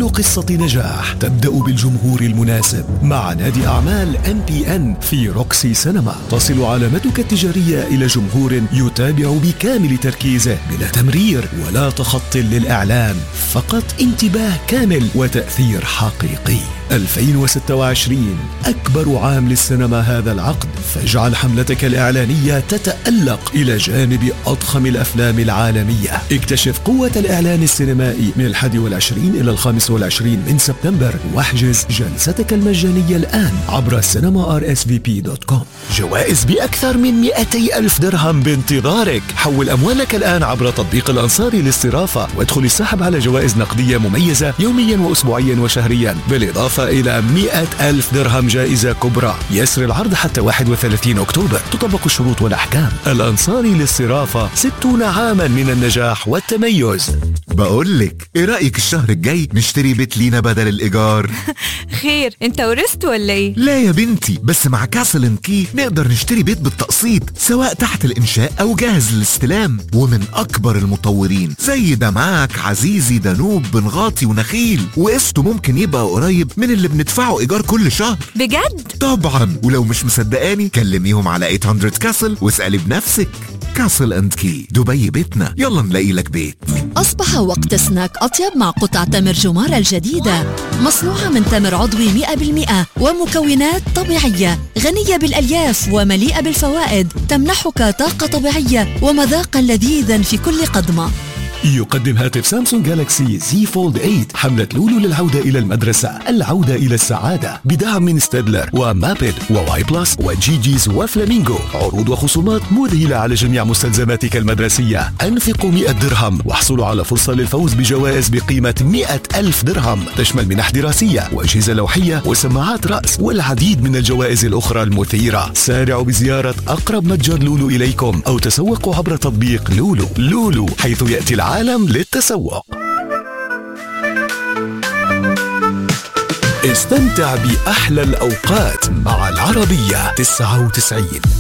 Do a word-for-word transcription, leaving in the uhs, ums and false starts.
قصة نجاح تبدأ بالجمهور المناسب مع نادي أعمال إم بي إن في روكسي سينما. تصل علامتك التجارية إلى جمهور يتابع بكامل تركيزه بلا تمرير ولا تخط للإعلان، فقط انتباه كامل وتأثير حقيقي. ألفين وستة وعشرين أكبر عام للسينما هذا العقد، فاجعل حملتك الإعلانية تتألق إلى جانب أضخم الأفلام العالمية. اكتشف قوة الإعلان السينمائي من الحادي والعشرين إلى الخامس والعشرين من سبتمبر، واحجز جلستك المجانية الآن عبر سينما آر إس في بي دوت كوم. جوائز بأكثر من مئتي ألف درهم بانتظارك. حول أموالك الآن عبر تطبيق الأنصاري للصرافة وادخل السحب على جوائز نقدية مميزة يوميا وأسبوعيا وشهريا، بالإضافة إلى مئة ألف درهم جائزة كبرى. يسر العرض حتى واحد وثلاثين أكتوبر، تطبق الشروط والأحكام. الأنصاري للصرافة، ستون عاما من النجاح والتميز. بقولك ايه رأيك الشهر الجاي نشتري بيت لينا بدل الإيجار؟ خير، انت ورثت ولا ايه؟ لا يا بنتي، بس مع كاسل اند كي نقدر نشتري بيت بالتقسيط سواء تحت الإنشاء أو جاهز للاستلام، ومن أكبر المطورين زي دمعك، عزيزي، دانوب، بنغاطي ونخيل، وقسطه ممكن يبقى قريب من اللي بندفعه إيجار كل شهر. بجد؟ طبعا، ولو مش مصدقاني كلميهم على ثمانمية كاسل واسألي بنفسك. كاسل اند كي، دبي بيتنا، يلا نلاقي لك بيت. أصبح وقت سناك أطيب مع قطع تمر جمارة الجديدة، مصنوعة من تمر عضوي مئة بالمئة ومكونات طبيعية غنية بالألياف ومليئة بالفوائد، تمنحك طاقة طبيعية ومذاقا لذيذا في كل قضمة. يقدم هاتف سامسونج جالاكسي زي فولد ثمانية حملة لولو للعودة إلى المدرسة، العودة إلى السعادة، بدعم من ستادلر ومابل وواي بلس وجي جيز وفلامينغو. عروض وخصومات مذهلة على جميع مستلزماتك المدرسية. أنفقوا مئة درهم واحصلوا على فرصة للفوز بجوائز بقيمة مئة ألف درهم، تشمل منح دراسية وأجهزة لوحية وسماعات رأس والعديد من الجوائز الأخرى المثيرة. سارعوا بزيارة أقرب متجر لولو إليكم أو تسوقوا عبر تطبيق لولو. لولو، حيث يأتي العالم للتسوق. استمتع بأحلى الأوقات مع العربية تسعة وتسعين.